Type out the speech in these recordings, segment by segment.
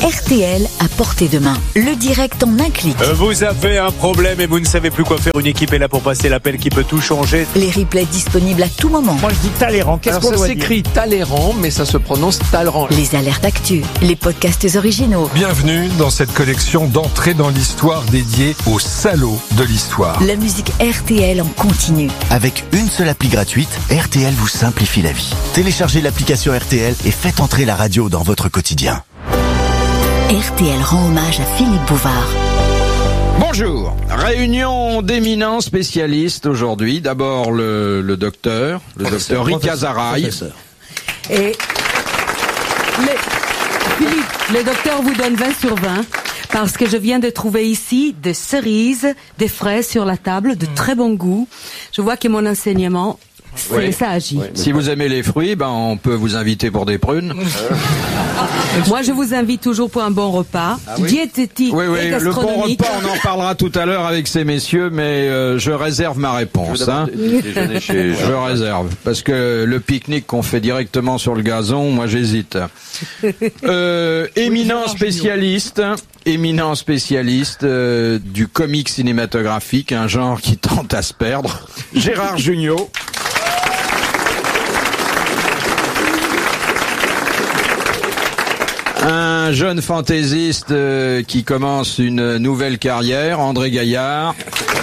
RTL à portée de main. Le direct en un clic. Vous avez un problème et vous ne savez plus quoi faire. Une équipe est là pour passer l'appel qui peut tout changer. Les replays disponibles à tout moment. Moi je dis Talleyrand. Qu'est-ce qu'on doit dire ? Ça s'écrit Talleyrand, mais ça se prononce Talleyrand. Les alertes actu, les podcasts originaux. Bienvenue dans cette collection d'entrées dans l'histoire dédiée aux salauds de l'histoire. La musique RTL en continu. Avec une seule appli gratuite, RTL vous simplifie la vie. Téléchargez l'application RTL et faites entrer la radio dans votre quotidien. RTL rend hommage à Philippe Bouvard. Bonjour, réunion d'éminents spécialistes aujourd'hui. D'abord le docteur Rika Zaraï. Et Philippe, le docteur vous donne 20 sur 20 parce que je viens de trouver ici des cerises, des fraises sur la table, de très bon goût. Je vois que mon enseignement, ça agit. Oui, si vous aimez les fruits, on peut vous inviter pour des prunes. Moi, je vous invite toujours pour un bon repas, diététique et gastronomique. Le bon repas, on en parlera tout à l'heure avec ces messieurs, mais je réserve ma réponse. Je réserve, parce que le pique-nique qu'on fait directement sur le gazon, moi j'hésite. Éminent spécialiste du comique cinématographique, un genre qui tente à se perdre, Gérard Jugnot. Un jeune fantaisiste qui commence une nouvelle carrière, André Gaillard.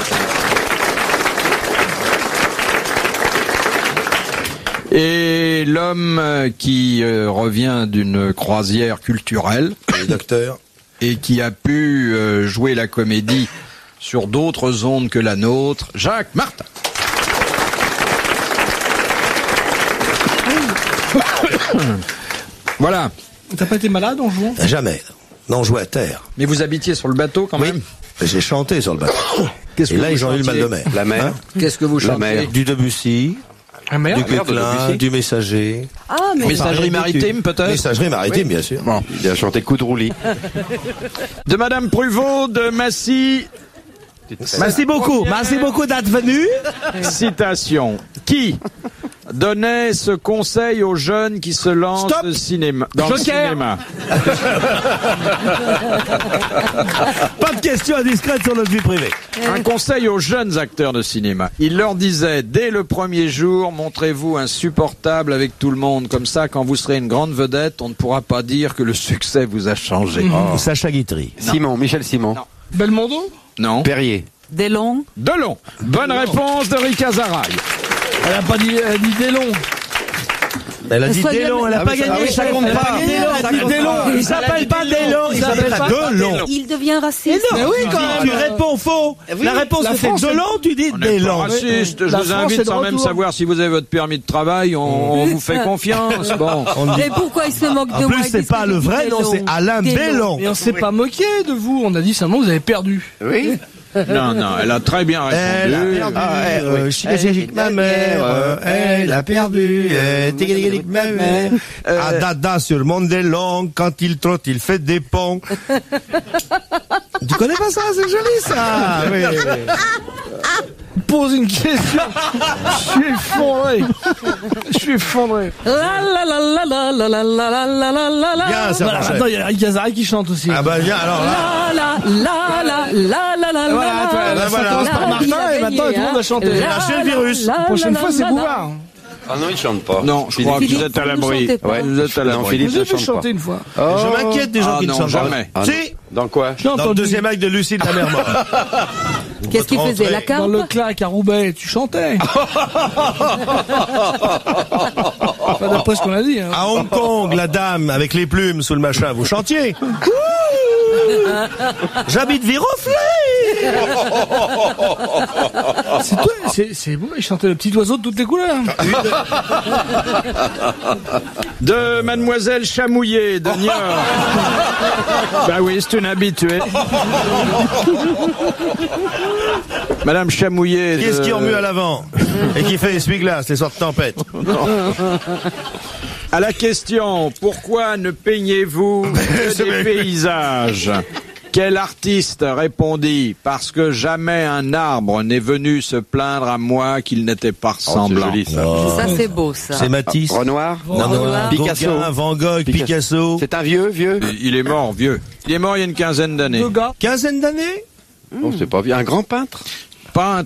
Et l'homme qui revient d'une croisière culturelle, le docteur, et qui a pu jouer la comédie sur d'autres ondes que la nôtre, Jacques Martin. Voilà. T'as pas été malade en jouant ? Jamais. Non, on jouait à terre. Mais vous habitiez sur le bateau quand même ? J'ai chanté sur le bateau. Et là, ils ont eu le mal de mer. La mer. Qu'est-ce que vous chantez ? Du Debussy, du Guesclin, du Messager. Ah, mais Messagerie maritime peut-être ? Messagerie maritime, bien sûr. Bon. Il a chanté Coup de roulis. De Madame Pruvot, de Massy. Merci beaucoup d'être venu. Citation. Qui donnait ce conseil aux jeunes qui se lancent dans le cinéma? Pas de questions indiscrètes sur notre vie privée. Un conseil aux jeunes acteurs de cinéma. Il leur disait, dès le premier jour, montrez-vous insupportable avec tout le monde. Comme ça, quand vous serez une grande vedette, on ne pourra pas dire que le succès vous a changé. Sacha Guitry. Michel Simon. Non. Belmondo ? Non. Perrier. Delon. Bonne réponse de Rika Zaraï. Elle a pas dit Delon. Elle a dit Delon, elle a pas gagné, ça compte pas. Il s'appelle pas Delon, il s'appelle pas Delon. Il devient raciste. Mais oui, quand même. Tu réponds faux. La réponse c'est Delon, tu dis Delon. Raciste. Je vous invite sans même savoir si vous avez votre permis de travail, on vous fait confiance. Bon. Et pourquoi il se moque de moi ? En plus, c'est pas le vrai nom, c'est Alain Delon. Mais on s'est pas moqué de vous, on a dit seulement vous avez perdu. Oui. Non, elle a très bien répondu. Elle a perdu, ma mère, elle a perdu, ma mère. À dada sur Mondelon, quand il trotte, il fait des ponts. Tu connais pas ça? C'est joli, ça. Oui. Pose une question. Je suis effondré. Bien, ça marche. Attends, il y a Rika Zaraï qui chante aussi. Ah bah viens, alors là. Ça commence par Martin et maintenant tout le monde a chanté. Lâchez le virus. La prochaine fois, c'est Bouvard. Ah non, il chante pas. Non, je crois que vous êtes à l'abri. Vous êtes à l'abri. Philippe Vous ne avez chante chanté pas. une fois. Je m'inquiète des gens qui ne chantent jamais. pas. Si. Dans quoi? Dans le deuxième acte de Lucie de la mer morte. Qu'est-ce qu'il faisait, la carpe? Dans le claque à Roubaix, tu chantais. Pas d'après ce qu'on a dit. Hein. À Hong Kong, la dame avec les plumes sous le machin, vous chantiez. J'habite Viroflay. C'est toi, c'est bon, il chantait le petit oiseau de toutes les couleurs. De Mademoiselle Chamouillet de Niort. Bah oui, c'est une habituée. Madame Chamouillet. Qui est-ce qui remue à l'avant et qui fait essuie-glace les soirs de tempête? À la question, pourquoi ne peignez-vous que des paysages? Quel artiste répondit « Parce que jamais un arbre n'est venu se plaindre à moi qu'il n'était pas ressemblant. C'est joli, ça. Ça, c'est beau, ça. C'est Matisse. Renoir. Renoir, Picasso. Gauguin, Van Gogh, Picasso. C'est un vieux. Il est mort vieux. Il est mort il y a une quinzaine d'années. Deux gars. Quinzaine d'années? Oh, c'est pas vieux. Un grand peintre. Pas un